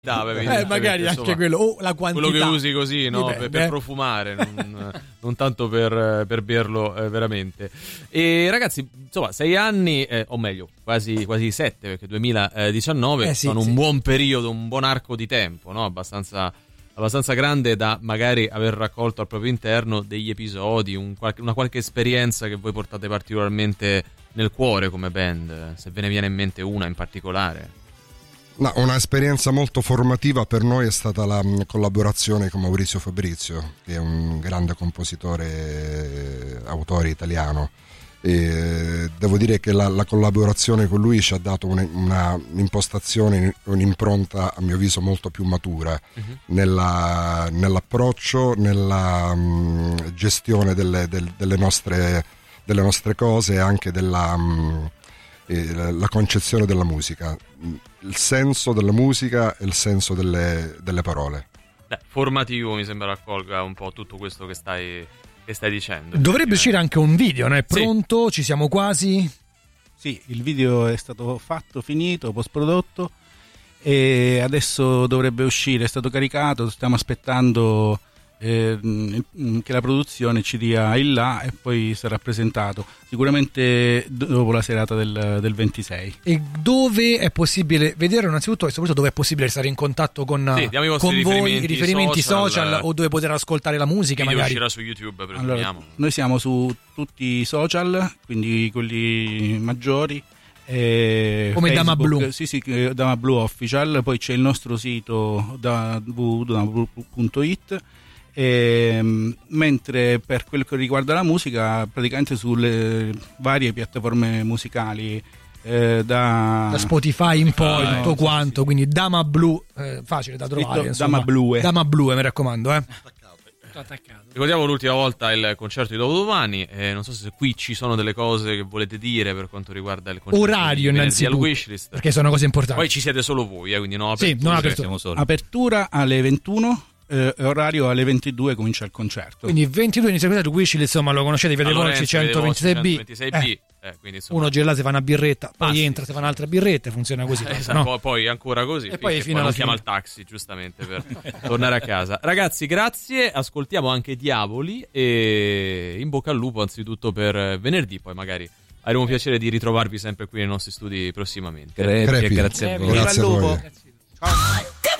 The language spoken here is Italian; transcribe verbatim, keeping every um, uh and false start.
eh, magari anche insomma, quello o la quantità, quello che usi così, no? per, per profumare, non, non tanto per, per berlo eh, veramente. E ragazzi, insomma, sei anni eh, o meglio quasi quasi sette, perché duemiladiciannove eh sì, sono sì. un buon periodo, un buon arco di tempo, no? abbastanza abbastanza grande da magari aver raccolto al proprio interno degli episodi, un qualche, una qualche esperienza che voi portate particolarmente nel cuore come band, se ve ne viene in mente una in particolare. No, una esperienza molto formativa per noi è stata la collaborazione con Maurizio Fabrizio, che è un grande compositore, autore italiano. E devo dire che la, la collaborazione con lui ci ha dato una, una impostazione, un'impronta a mio avviso molto più matura uh-huh. nella, nell'approccio, nella um, gestione delle, del, delle, nostre, delle nostre cose e anche della um, eh, la concezione della musica, il senso della musica e il senso delle, delle parole. Beh, formativo mi sembra raccolga un po' tutto questo che stai che stai dicendo. Dovrebbe uscire anche un video, no? È pronto? Sì. Ci siamo quasi? Sì, il video è stato fatto, finito, post prodotto e adesso dovrebbe uscire, è stato caricato, stiamo aspettando eh, che la produzione ci dia il là e poi sarà presentato sicuramente dopo la serata del, del ventisei. E dove è possibile vedere innanzitutto e soprattutto dove è possibile stare in contatto con, sì, con i voi, i riferimenti social, social eh, o dove poter ascoltare la musica magari? Uscirà su YouTube, allora, noi siamo su tutti i social, quindi quelli maggiori. Eh, come Facebook, Dama Blu, sì sì, Dama Blu Official, poi c'è il nostro sito w w w punto dama blu punto i t. E, mentre per quello che riguarda la musica praticamente sulle varie piattaforme musicali eh, da, da Spotify in poi eh, tutto sì, quanto sì. Quindi Dama Blu eh, facile da trovare, Dama Blu Dama Blu mi raccomando eh. Attaccato. Ricordiamo l'ultima volta il concerto di dopodomani, eh, non so se qui ci sono delle cose che volete dire per quanto riguarda il concerto orario innanzitutto, wishlist, perché sono cose importanti. Poi ci siete solo voi, eh, quindi no apertura, sì, non apertura. Solo. Apertura alle ventuno, eh, orario alle ventidue comincia il concerto. Quindi ventidue inizia il wishlist, insomma lo conoscete, Vede Volci centoventisei B, centoventisei B. Eh. Eh, quindi insomma... uno gela se fa una birretta, poi ah, entra sì, se fa un'altra birretta, funziona così. Eh, esatto, no? Poi ancora così e poi fino alla alla chiama fine. il taxi giustamente per tornare a casa. Ragazzi, grazie, ascoltiamo anche Diavoli e in bocca al lupo anzitutto per venerdì, poi magari avremo piacere di ritrovarvi sempre qui nei nostri studi prossimamente. Crepi, grazie a voi. Grazie a voi. Ciao.